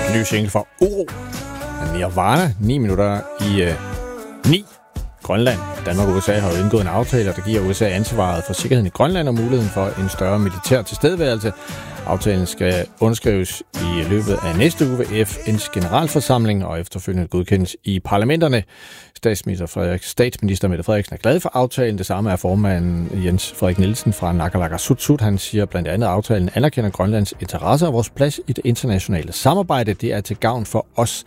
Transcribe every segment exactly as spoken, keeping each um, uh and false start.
Ny single fra Oro. Nirvana, ni minutter i øh, ni. Grønland, Danmark og U S A har jo indgået en aftale, der giver U S A ansvaret for sikkerheden i Grønland og muligheden for en større militær tilstedeværelse. Aftalen skal underskrives i løbet af næste uge ved F N's generalforsamling og efterfølgende godkendes i parlamenterne. Statsminister, Frederik, statsminister Mette Frederiksen er glad for aftalen. Det samme er formanden Jens Frederik Nielsen fra Nakalakasutsut. Han siger blandt andet, at aftalen anerkender Grønlands interesser og vores plads i det internationale samarbejde. Det er til gavn for os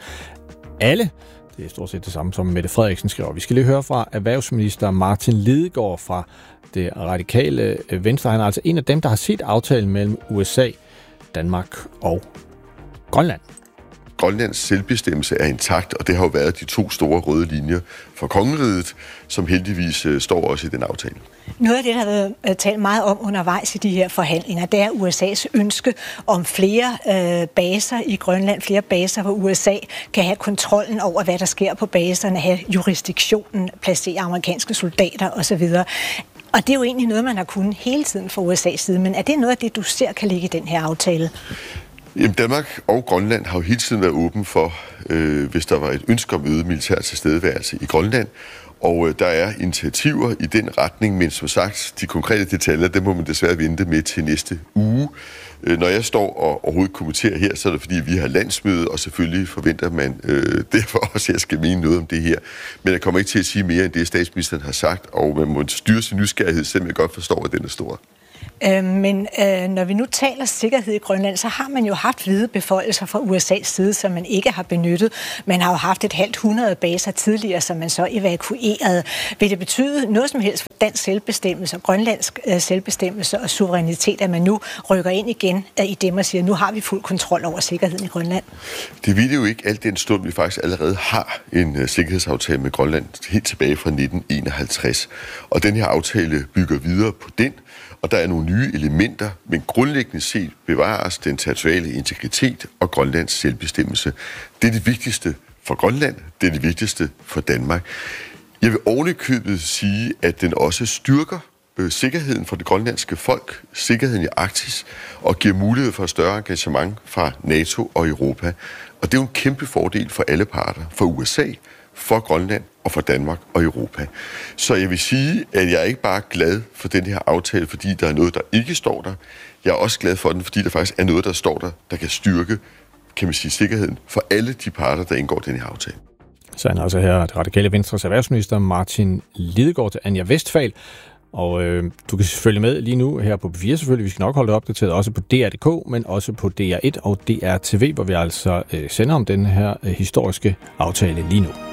alle. Det er stort set det samme, som Mette Frederiksen skriver. Vi skal lige høre fra erhvervsminister Martin Lidegaard fra det radikale Venstre. Han er altså en af dem, der har set aftalen mellem U S A, Danmark og Grønland. Grønlands selvbestemmelse er intakt, og det har jo været de to store røde linjer for kongeriget, som heldigvis øh, står også i den aftale. Noget af det, der har været talt meget om undervejs i de her forhandlinger, det er U S A's ønske om flere øh, baser i Grønland, flere baser, hvor U S A kan have kontrollen over, hvad der sker på baserne, have jurisdiktionen, placere amerikanske soldater osv. Og det er jo egentlig noget, man har kunnet hele tiden fra U S A's side, men er det noget af det, du ser kan ligge i den her aftale? Jamen, Danmark og Grønland har jo hele tiden været åben for, øh, hvis der var et ønske om øget militær tilstedeværelse i Grønland. Og øh, der er initiativer i den retning, men som sagt, de konkrete detaljer, dem må man desværre vente med til næste uge. Øh, når jeg står og overhovedet kommenterer her, så er det fordi, vi har landsmøde, og selvfølgelig forventer man øh, derfor også, at jeg skal mene noget om det her. Men jeg kommer ikke til at sige mere end det, statsministeren har sagt, og man må styre sin nysgerrighed, selvom jeg godt forstår, at den er stor. Øh, men øh, når vi nu taler sikkerhed i Grønland, så har man jo haft hvide beføjelser fra U S A's side, som man ikke har benyttet. Man har jo haft et halvt hundrede baser tidligere, som man så evakuerede. Vil det betyde noget som helst for dansk selvbestemmelse, grønlandsk øh, selvbestemmelse og suverænitet, at man nu rykker ind igen øh, i dem og siger, at nu har vi fuld kontrol over sikkerheden i Grønland? Det vil det jo ikke alt den stund, vi faktisk allerede har en uh, sikkerhedsaftale med Grønland helt tilbage fra nitten enoghalvtreds. Og den her aftale bygger videre på den, og der er nogle nye elementer, men grundlæggende set bevares den territoriale integritet og Grønlands selvbestemmelse. Det er det vigtigste for Grønland, det er det vigtigste for Danmark. Jeg vil ovenikøbet sige, at den også styrker øh, sikkerheden for det grønlandske folk, sikkerheden i Arktis, og giver mulighed for et større engagement fra NATO og Europa. Og det er jo en kæmpe fordel for alle parter, for U S A, for Grønland og for Danmark og Europa. Så jeg vil sige, at jeg er ikke bare glad for den her aftale, fordi der er noget, der ikke står der. Jeg er også glad for den, fordi der faktisk er noget, der står der, der kan styrke, kan man sige, sikkerheden for alle de parter, der indgår den her aftale. Så er altså her det radikale Venstres erhvervsminister Martin Lidegaard til Anja Westphal. Og øh, du kan selvfølgelig med lige nu her på P fire selvfølgelig. Vi skal nok holde det opdateret også på D R punktum d k, men også på D R et og D R T V, hvor vi altså øh, sender om den her øh, historiske aftale lige nu.